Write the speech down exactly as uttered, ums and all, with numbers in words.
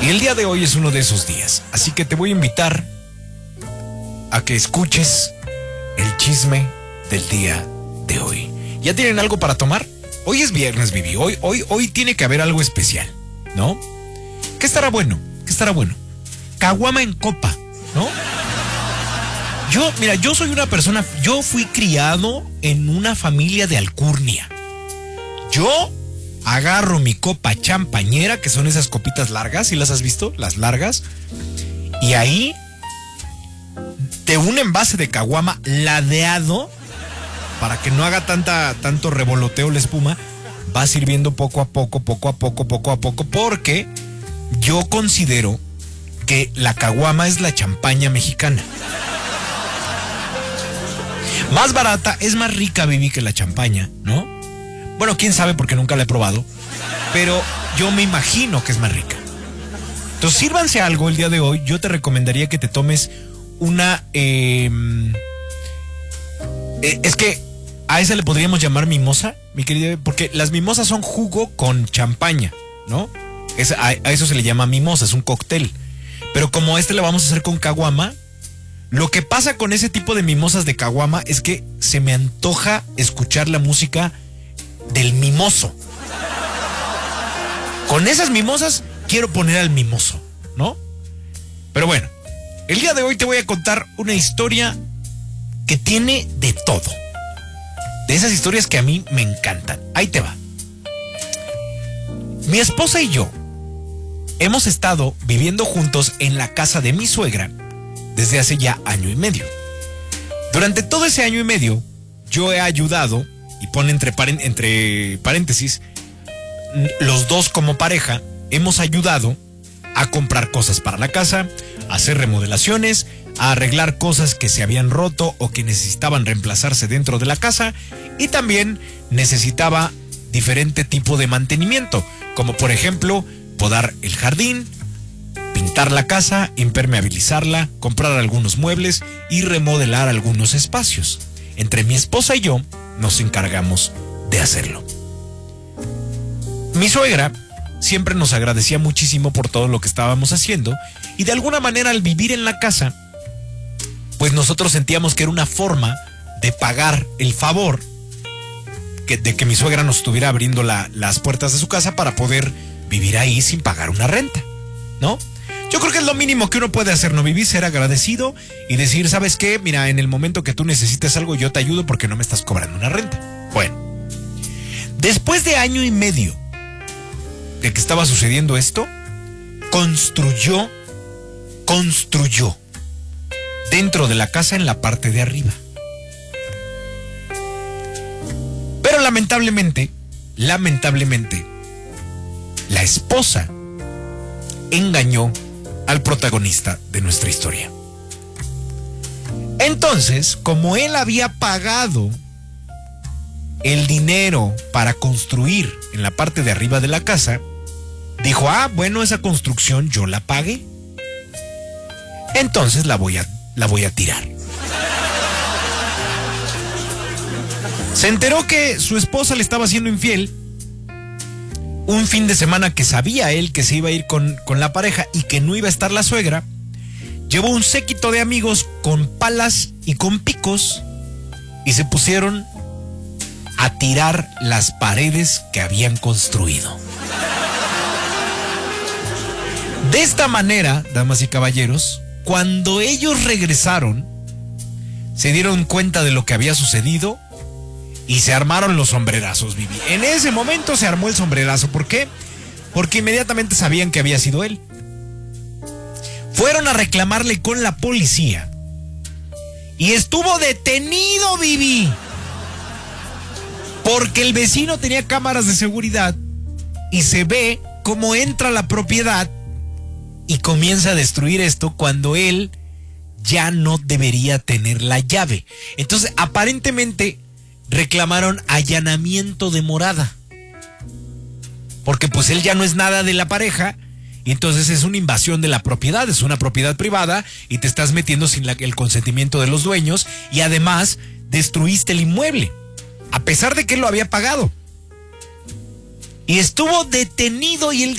Y el día de hoy es uno de esos días, así que te voy a invitar a que escuches el chisme del día de hoy. ¿Ya tienen algo para tomar? Hoy es viernes, Vivi. Hoy, hoy, hoy tiene que haber algo especial, ¿no? ¿Qué estará bueno? ¿Qué estará bueno? Caguama en copa, ¿no? Yo, mira, yo soy una persona, yo fui criado en una familia de alcurnia. Yo agarro mi copa champañera, que son esas copitas largas, ¿sí las has visto? Las largas. Y ahí, de un envase de caguama ladeado, para que no haga tanta, tanto revoloteo la espuma, va sirviendo poco a poco, poco a poco, poco a poco, porque yo considero que la caguama es la champaña mexicana. Más barata, es más rica, Vivi, que la champaña, ¿no? Bueno, quién sabe porque nunca la he probado, pero yo me imagino que es más rica. Entonces, sírvanse algo el día de hoy. Yo te recomendaría que te tomes una... Eh, eh, es que a esa le podríamos llamar mimosa, mi querida, porque las mimosas son jugo con champaña, ¿no? Es, a, a eso se le llama mimosa, es un cóctel. Pero como este le vamos a hacer con caguama, lo que pasa con ese tipo de mimosas de caguama es que se me antoja escuchar la música del mimoso. Con esas mimosas quiero poner al mimoso, ¿no? Pero bueno, el día de hoy te voy a contar una historia que tiene de todo. De esas historias que a mí me encantan. Ahí te va. Mi esposa y yo hemos estado viviendo juntos en la casa de mi suegra desde hace ya año y medio. Durante todo ese año y medio, yo he ayudado, y pone entre, entre paréntesis, los dos como pareja, hemos ayudado a comprar cosas para la casa, a hacer remodelaciones, a arreglar cosas que se habían roto o que necesitaban reemplazarse dentro de la casa, y también necesitaba diferente tipo de mantenimiento, como por ejemplo, podar el jardín, pintar la casa, impermeabilizarla, comprar algunos muebles y remodelar algunos espacios. Entre mi esposa y yo nos encargamos de hacerlo. Mi suegra siempre nos agradecía muchísimo por todo lo que estábamos haciendo, y de alguna manera al vivir en la casa, pues nosotros sentíamos que era una forma de pagar el favor que, de que mi suegra nos estuviera abriendo la, las puertas de su casa para poder vivir ahí sin pagar una renta, ¿no? Yo creo que es lo mínimo que uno puede hacer, ¿no, Vivi? Ser agradecido y decir, ¿sabes qué? Mira, en el momento que tú necesites algo, yo te ayudo porque no me estás cobrando una renta. Bueno, después de año y medio de que estaba sucediendo esto, construyó, construyó dentro de la casa en la parte de arriba. Pero lamentablemente, lamentablemente, la esposa engañó al protagonista de nuestra historia. Entonces, como él había pagado el dinero para construir en la parte de arriba de la casa, dijo, ah, bueno, esa construcción yo la pagué, entonces la voy a, la voy a tirar. Se enteró que su esposa le estaba siendo infiel un fin de semana que sabía él que se iba a ir con, con la pareja y que no iba a estar la suegra. Llevó un séquito de amigos con palas y con picos y se pusieron a tirar las paredes que habían construido. De esta manera, damas y caballeros, cuando ellos regresaron, se dieron cuenta de lo que había sucedido y se armaron los sombrerazos, Vivi. En ese momento se armó el sombrerazo. ¿Por qué? Porque inmediatamente sabían que había sido él. Fueron a reclamarle con la policía y estuvo detenido, Vivi, porque el vecino tenía cámaras de seguridad y se ve cómo entra a la propiedad y comienza a destruir esto cuando él ya no debería tener la llave. Entonces, aparentemente reclamaron allanamiento de morada, porque pues él ya no es nada de la pareja, y entonces es una invasión de la propiedad, es una propiedad privada y te estás metiendo sin la, el consentimiento de los dueños, y además destruiste el inmueble a pesar de que él lo había pagado. Y estuvo detenido y él